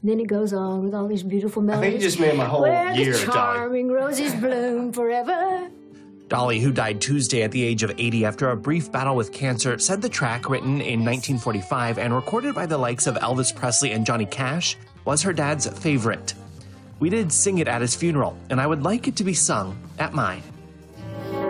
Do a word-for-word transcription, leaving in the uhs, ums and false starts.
Then it goes on with all these beautiful melodies. I think you just made my whole Where year, the charming Dolly. roses bloom forever. Dolly, who died Tuesday at the age of eighty after a brief battle with cancer, said the track, written in nineteen forty-five and recorded by the likes of Elvis Presley and Johnny Cash, was her dad's favorite. We did sing it at his funeral, and I would like it to be sung at mine.